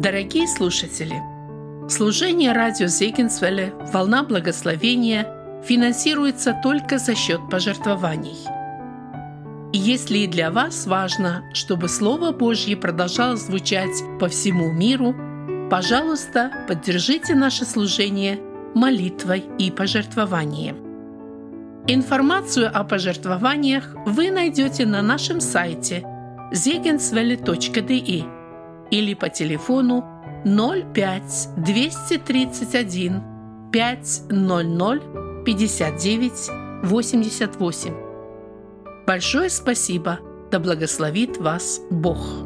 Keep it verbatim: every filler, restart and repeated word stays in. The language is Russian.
Дорогие слушатели, служение радио Зегенсвелле «Волна благословения» финансируется только за счет пожертвований. И если и для вас важно, чтобы Слово Божье продолжало звучать по всему миру, пожалуйста, поддержите наше служение молитвой и пожертвованием. Информацию о пожертвованиях вы найдете на нашем сайте зегенсвелле точка де или по телефону ноль пять двести тридцать один пять ноль ноль пятьдесят девять восемьдесят восемь. Большое спасибо! Да благословит вас Бог!